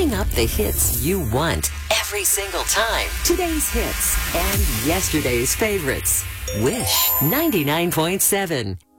playing up the hits you want every single time. Today's hits and yesterday's favorites. Wish 99.7.